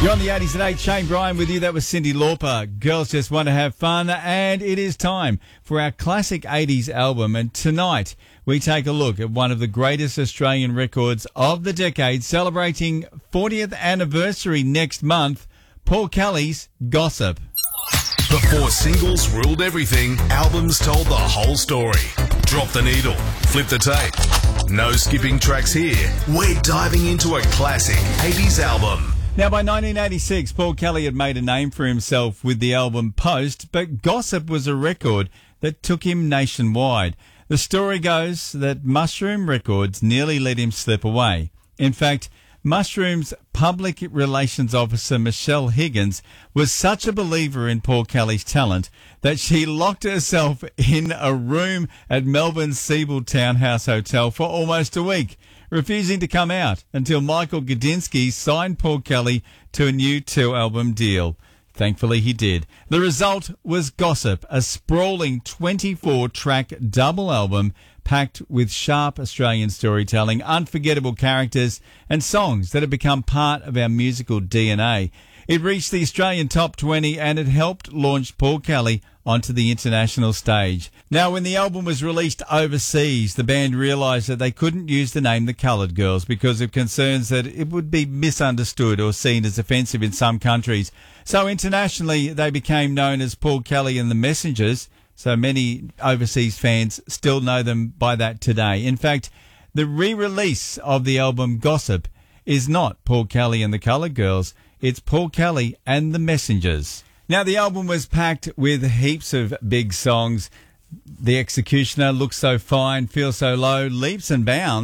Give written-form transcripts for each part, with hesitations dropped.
You're on the 80s at 8. Shane Bryan with you. That was Cyndi Lauper. Girls just want to have fun. And it is time for our classic 80s album. And tonight we take a look at one of the greatest Australian records of the decade, celebrating 40th anniversary next month, Paul Kelly's Gossip. Before singles ruled everything, albums told the whole story. Drop the needle, flip the tape. No skipping tracks here. We're diving into a classic 80s album. Now, by 1986, Paul Kelly had made a name for himself with the album Post, but Gossip was a record that took him nationwide. The story goes that Mushroom Records nearly let him slip away. In fact, Mushroom's public relations officer, Michelle Higgins, was such a believer in Paul Kelly's talent that she locked herself in a room at Melbourne's Siebel Townhouse Hotel for almost a week, refusing to come out until Michael Gudinski signed Paul Kelly to a new 2-album deal. Thankfully, he did. The result was Gossip, a sprawling 24-track double album packed with sharp Australian storytelling, unforgettable characters, and songs that have become part of our musical DNA. It reached the Australian Top 20 and it helped launch Paul Kelly onto the international stage. Now, when the album was released overseas, the band realised that they couldn't use the name The Coloured Girls because of concerns that it would be misunderstood or seen as offensive in some countries. So internationally, they became known as Paul Kelly and the Messengers. So many overseas fans still know them by that today. In fact, the re-release of the album Gossip is not Paul Kelly and the Coloured Girls. It's Paul Kelly and the Messengers. Now, the album was packed with heaps of big songs. The Executioner, Look So Fine, Feel So Low, Leaps and Bounds.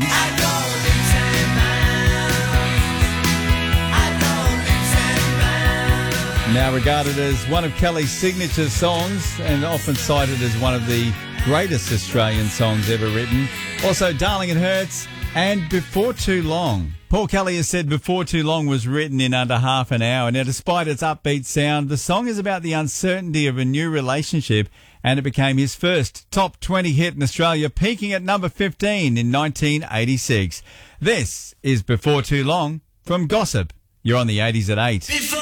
Now regarded as one of Kelly's signature songs and often cited as one of the greatest Australian songs ever written. Also, Darling It Hurts and Before Too Long. Paul Kelly has said Before Too Long was written in under half an hour. Now, despite its upbeat sound, the song is about the uncertainty of a new relationship, and it became his first top 20 hit in Australia, peaking at number 15 in 1986. This is Before Too Long from Gossip. You're on the 80s at 8.